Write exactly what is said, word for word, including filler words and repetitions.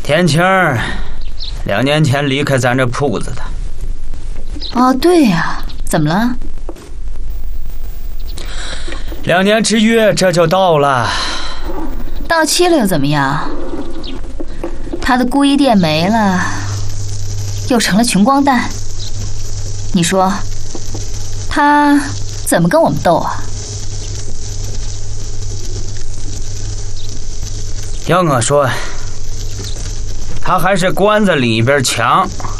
天晴儿两年前离开咱这铺子的。 哦，对呀，怎么了？ 两年之约这就到了。 到期了又怎么样？他的孤衣店没了，又成了穷光蛋。你说，他怎么跟我们斗啊？ 要我说，他还是馆子里边强。